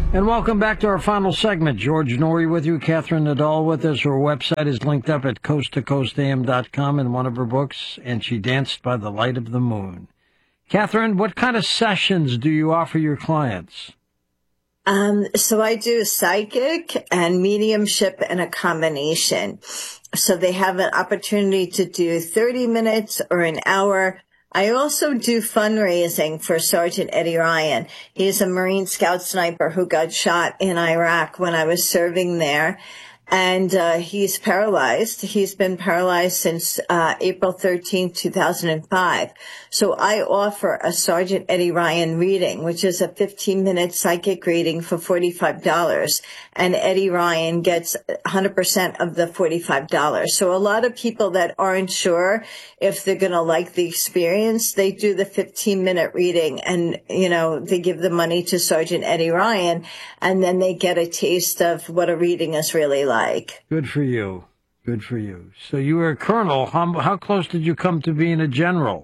And welcome back to our final segment. George Noory with you, Catherine Nadal with us. Her website is linked up at coasttocoastam.com in one of her books, and she danced by the light of the moon. Catherine, what kind of sessions do you offer your clients? So I do psychic and mediumship and a combination. So they have an opportunity to do 30 minutes or an hour. I also do fundraising for Sergeant Eddie Ryan. He's a Marine Scout sniper who got shot in Iraq when I was serving there. And he's paralyzed. He's been paralyzed since April 13th, 2005. So I offer a Sergeant Eddie Ryan reading, which is a 15-minute psychic reading for $45. And Eddie Ryan gets 100% of the $45. So a lot of people that aren't sure if they're going to like the experience, they do the 15-minute reading and, they give the money to Sergeant Eddie Ryan, and then they get a taste of what a reading is really like. Good for you. Good for you. So you were a colonel. How close did you come to being a general?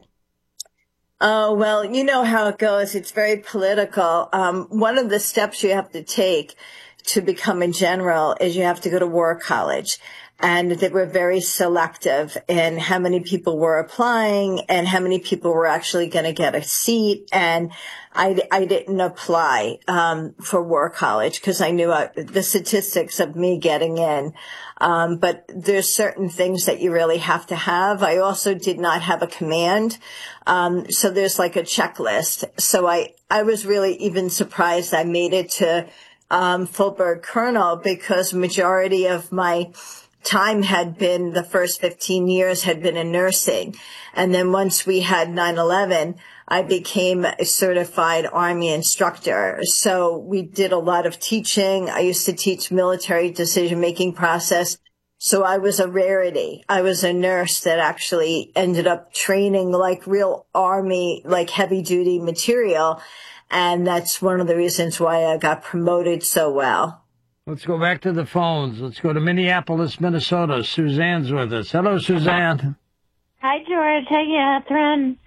Oh, well, you know how it goes. It's very political. One of the steps you have to take to become a general is you have to go to war college. And they were very selective in how many people were applying and how many people were actually going to get a seat. And I didn't apply for war college because I knew the statistics of me getting in. But there's certain things that you really have to have. I also did not have a command. So there's like a checklist. So I was really even surprised I made it to full-bird colonel because majority of my time had been, the first 15 years had been in nursing. And then once we had 9/11, I became a certified Army instructor. So we did a lot of teaching. I used to teach military decision-making process. So I was a rarity. I was a nurse that actually ended up training like real Army, like heavy-duty material. And that's one of the reasons why I got promoted so well. Let's go back to the phones. Let's go to Minneapolis, Minnesota. Suzanne's with us. Hello, Suzanne. Hi, George. Hi, Catherine.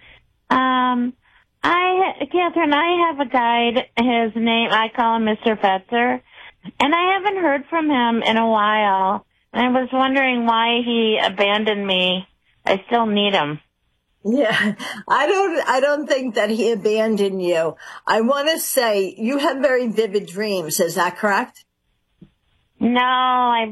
Catherine, I have a guide. His name, I call him Mr. Fetzer, and I haven't heard from him in a while. And I was wondering why he abandoned me. I still need him. Yeah, I don't think that he abandoned you. I want to say you have very vivid dreams. Is that correct? No. I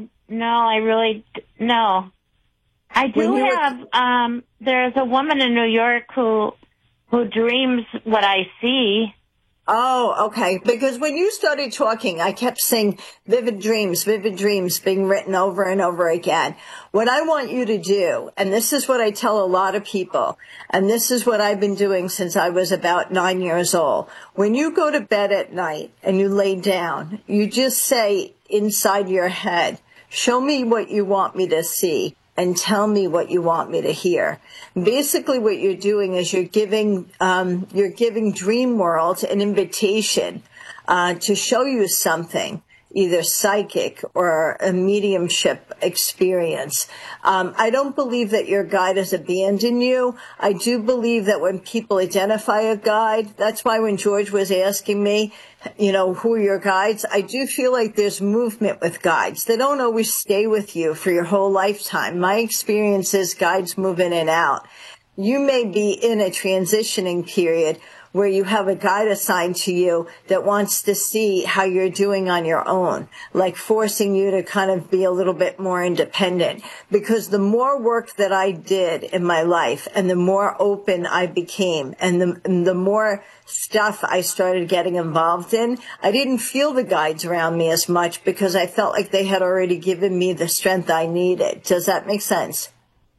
do have, there's a woman in New York who dreams what I see. Oh, okay. Because when you started talking, I kept saying vivid dreams being written over and over again. What I want you to do, and this is what I tell a lot of people, and this is what I've been doing since I was about 9 years old. When you go to bed at night and you lay down, you just say inside your head, show me what you want me to see and tell me what you want me to hear. Basically what you're doing is you're giving Dream World an invitation to show you something, either psychic or a mediumship experience. I don't believe that your guide has abandoned you. I do believe that when people identify a guide, that's why when George was asking me, who are your guides, I do feel like there's movement with guides. They don't always stay with you for your whole lifetime. My experience is guides move in and out. You may be in a transitioning period where you have a guide assigned to you that wants to see how you're doing on your own, like forcing you to kind of be a little bit more independent. Because the more work that I did in my life and the more open I became and the more stuff I started getting involved in, I didn't feel the guides around me as much because I felt like they had already given me the strength I needed. Does that make sense?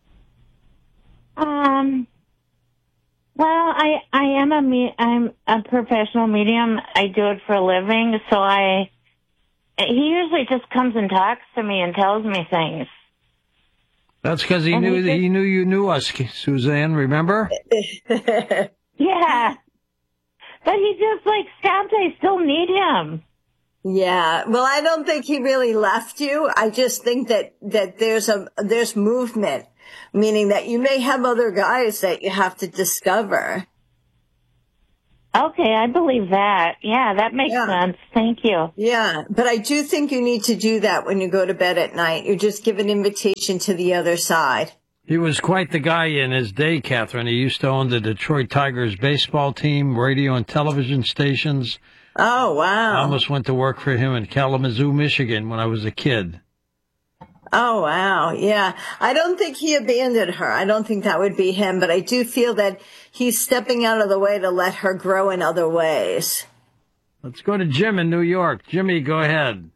Well, I'm a professional medium. I do it for a living, so he usually just comes and talks to me and tells me things. That's because he knew you knew us, Suzanne, remember? Yeah. But he just stopped. I still need him. Yeah. Well, I don't think he really left you. I just think that there's movement. Meaning that you may have other guys that you have to discover. Okay, I believe that. Yeah, that makes sense. Thank you. Yeah, but I do think you need to do that when you go to bed at night. You just give an invitation to the other side. He was quite the guy in his day, Catherine. He used to own the Detroit Tigers baseball team, radio and television stations. Oh, wow. I almost went to work for him in Kalamazoo, Michigan when I was a kid. Oh, wow. Yeah. I don't think he abandoned her. I don't think that would be him, but I do feel that he's stepping out of the way to let her grow in other ways. Let's go to Jim in New York. Jimmy, go ahead.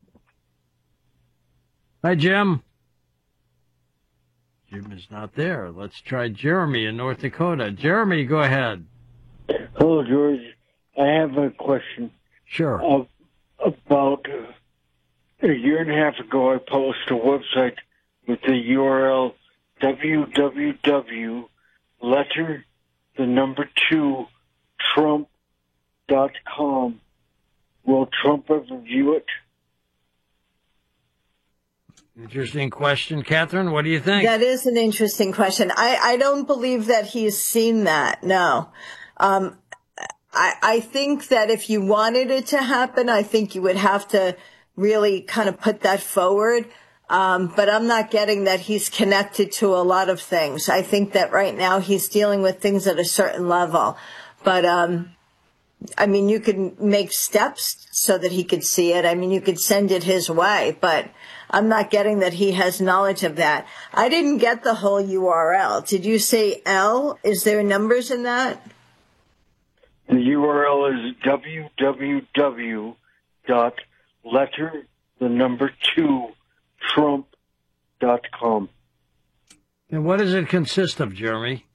Hi, Jim. Jim is not there. Let's try Jeremy in North Dakota. Jeremy, go ahead. Hello, George. I have a question. Sure. About a year and a half ago, I posted a website with the URL www.Trump.com. Will Trump ever view it? Interesting question, Catherine. What do you think? That is an interesting question. I don't believe that he's seen that. No. I think that if you wanted it to happen, I think you would have to really kind of put that forward. But I'm not getting that he's connected to a lot of things. I think that right now he's dealing with things at a certain level. But, I mean, you could make steps so that he could see it. I mean, you could send it his way, but I'm not getting that he has knowledge of that. I didn't get the whole URL. Did you say L? Is there numbers in that? The URL is www.Trump.com. And what does it consist of, Jeremy?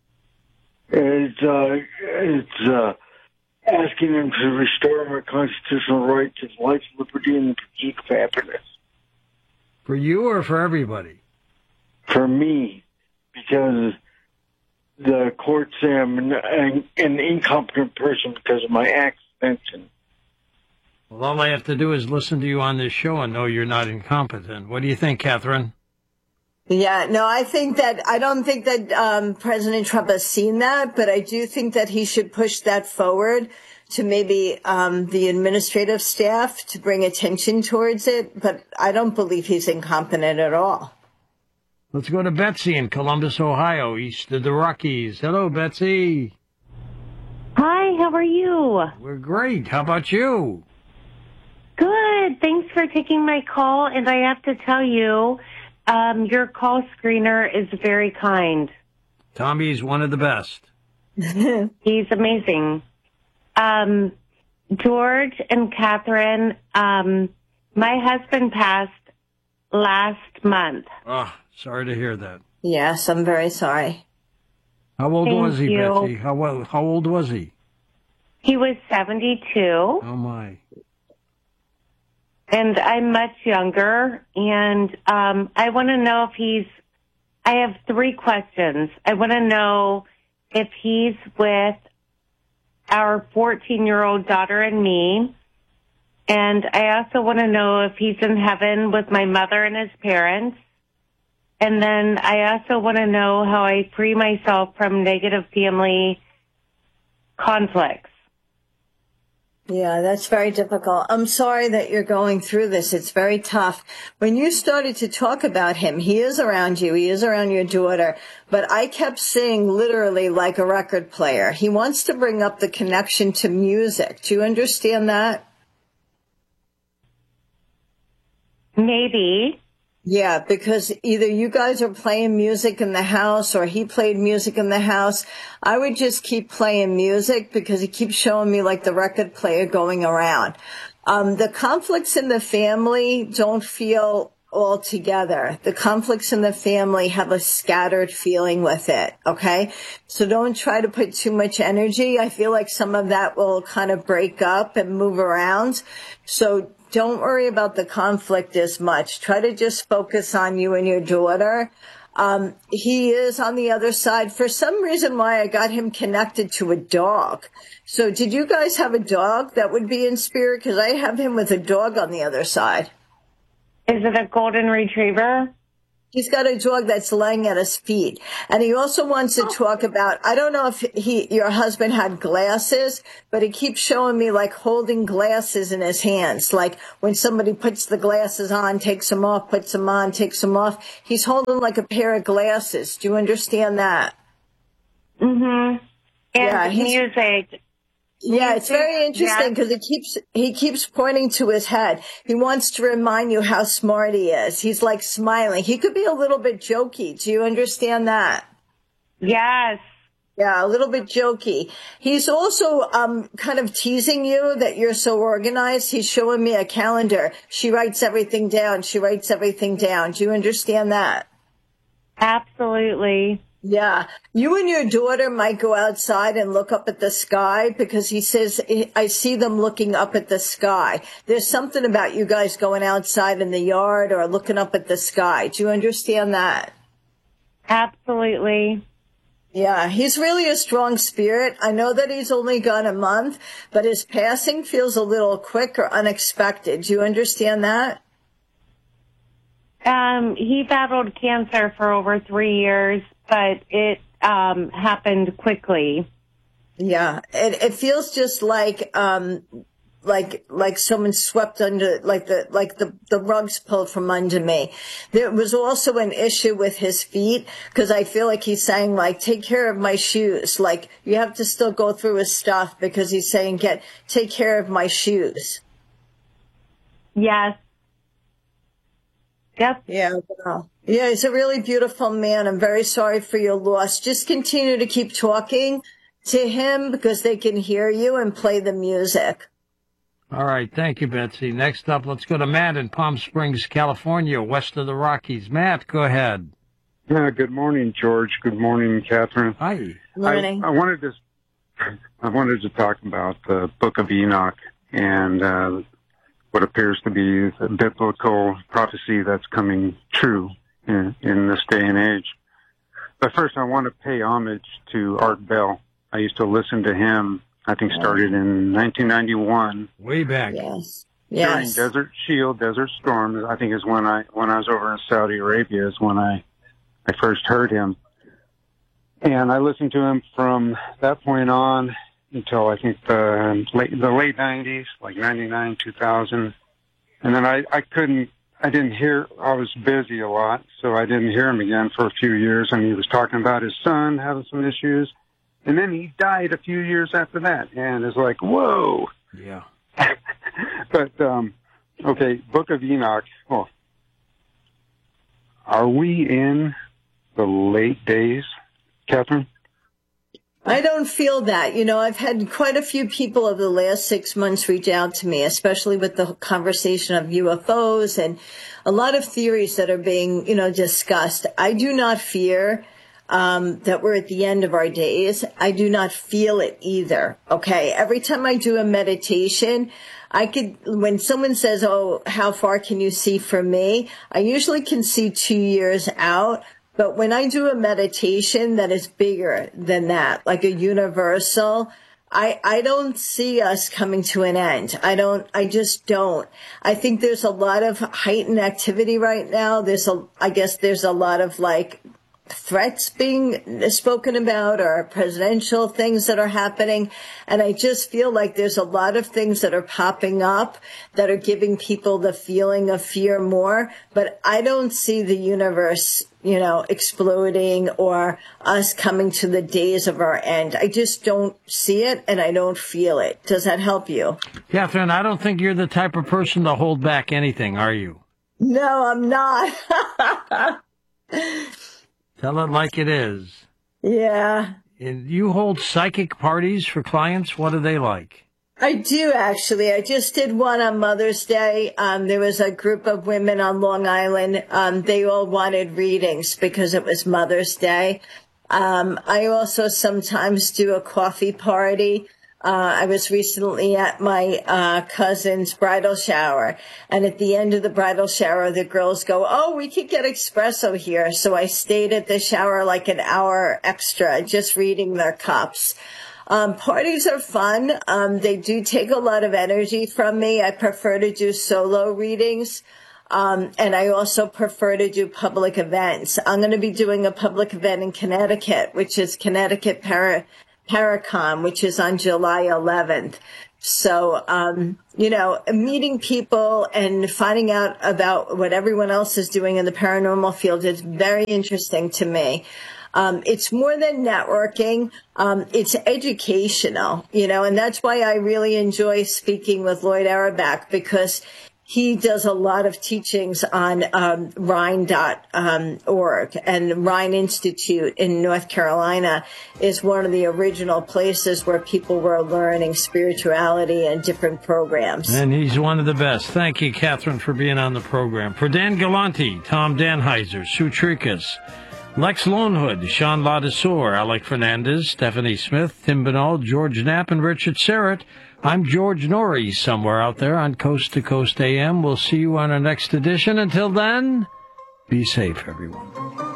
It's asking him to restore my constitutional right to life, liberty, and the pursuit of happiness. For you or for everybody? For me, because the courts say I'm an incompetent person because of my accent. Well, all I have to do is listen to you on this show and know you're not incompetent. What do you think, Catherine? Yeah, no, I don't think that President Trump has seen that, but I do think that he should push that forward to maybe the administrative staff to bring attention towards it, but I don't believe he's incompetent at all. Let's go to Betsy in Columbus, Ohio, east of the Rockies. Hello, Betsy. Hi, how are you? We're great. How about you? Good. Thanks for taking my call, and I have to tell you, your call screener is very kind. Tommy's one of the best. He's amazing. George and Catherine, my husband passed last month. Oh, sorry to hear that. Yes, I'm very sorry. How old was he, you. Betsy? How old was he? He was 72. Oh, my. And I'm much younger, and I want to know if I have 3 questions. I want to know if he's with our 14-year-old daughter and me, and I also want to know if he's in heaven with my mother and his parents. And then I also want to know how I free myself from negative family conflicts. Yeah, that's very difficult. I'm sorry that you're going through this. It's very tough. When you started to talk about him, he is around you. He is around your daughter. But I kept seeing literally like a record player. He wants to bring up the connection to music. Do you understand that? Maybe. Yeah, because either you guys are playing music in the house or he played music in the house. I would just keep playing music because he keeps showing me like the record player going around. The conflicts in the family don't feel all together. The conflicts in the family have a scattered feeling with it, okay? So don't try to put too much energy. I feel like some of that will kind of break up and move around. So don't worry about the conflict as much. Try to just focus on you and your daughter. He is on the other side. For some reason why I got him connected to a dog. So did you guys have a dog that would be in spirit? Because I have him with a dog on the other side. Is it a golden retriever? He's got a dog that's laying at his feet. And he also wants to talk about, I don't know if your husband had glasses, but he keeps showing me like holding glasses in his hands. Like when somebody puts the glasses on, takes them off, puts them on, takes them off. He's holding like a pair of glasses. Do you understand that? Mm-hmm. And Yeah, music. Yeah, it's very interesting because he keeps pointing to his head. He wants to remind you how smart he is. He's like smiling. He could be a little bit jokey. Do you understand that? Yes. Yeah, a little bit jokey. He's also kind of teasing you that you're so organized. He's showing me a calendar. She writes everything down. She writes everything down. Do you understand that? Absolutely. Yeah. You and your daughter might go outside and look up at the sky because he says, I see them looking up at the sky. There's something about you guys going outside in the yard or looking up at the sky. Do you understand that? Absolutely. Yeah, he's really a strong spirit. I know that he's only gone a month, but his passing feels a little quick or unexpected. Do you understand that? He battled cancer for over 3 years, but it happened quickly. Yeah, it feels just like someone swept under, like the rugs pulled from under me. There was also an issue with his feet because I feel like he's saying like, take care of my shoes. Like you have to still go through his stuff because he's saying, take care of my shoes. Yes. Yep. Yeah, wow. Yeah, he's a really beautiful man. I'm very sorry for your loss. Just continue to keep talking to him because they can hear you and play the music. All right. Thank you, Betsy. Next up, let's go to Matt in Palm Springs, California, west of the Rockies. Matt, go ahead. Good morning, George. Good morning, Catherine. Hi. Good morning. I wanted to talk about the Book of Enoch and what appears to be a biblical prophecy that's coming true in this day and age. But first, I want to pay homage to Art Bell. I used to listen to him. I think started in 1991. Way back. Yes. During Desert Shield, Desert Storm, I think is when I was over in Saudi Arabia is when I first heard him. And I listened to him from that point on until I think the late 90s, like 99, 2000. And then I was busy a lot, so I didn't hear him again for a few years. And he was talking about his son having some issues. And then he died a few years after that. And it's like, whoa. Yeah. But, okay, Book of Enoch. Oh, are we in the late days, Catherine? I don't feel that. You know, I've had quite a few people over the last 6 months reach out to me, especially with the conversation of UFOs and a lot of theories that are being, discussed. I do not fear that we're at the end of our days. I do not feel it either. Okay. Every time I do a meditation, when someone says, oh, how far can you see from me? I usually can see 2 years out. But when I do a meditation that is bigger than that, like a universal, I don't see us coming to an end. I just don't. I think there's a lot of heightened activity right now. I guess there's a lot of like threats being spoken about or presidential things that are happening. And I just feel like there's a lot of things that are popping up that are giving people the feeling of fear more. But I don't see the universe, exploding or us coming to the days of our end. I just don't see it and I don't feel it. Does that help you? Catherine, I don't think you're the type of person to hold back anything, are you? No, I'm not. Tell it like it is. Yeah. And you hold psychic parties for clients? What are they like? I do, actually. I just did one on Mother's Day. There was a group of women on Long Island. They all wanted readings because it was Mother's Day. I also sometimes do a coffee party. I was recently at my cousin's bridal shower, and at the end of the bridal shower, the girls go, oh, we could get espresso here. So I stayed at the shower like an hour extra, just reading their cups. Parties are fun. They do take a lot of energy from me. I prefer to do solo readings. And I also prefer to do public events. I'm going to be doing a public event in Connecticut, which is Connecticut Paracon, which is on July 11th. So, meeting people and finding out about what everyone else is doing in the paranormal field is very interesting to me. It's more than networking. It's educational, and that's why I really enjoy speaking with Lloyd Auerbach, because he does a lot of teachings on Rhine.org, and Rhine Institute in North Carolina is one of the original places where people were learning spirituality and different programs. And he's one of the best. Thank you, Catherine, for being on the program. For Dan Galanti, Tom Danheiser, Sue Trikas, Lex Lonehood, Sean Ladisor, Alec Fernandez, Stephanie Smith, Tim Benoit, George Knapp, and Richard Serrett, I'm George Norrie, somewhere out there on Coast to Coast AM. We'll see you on our next edition. Until then, be safe, everyone.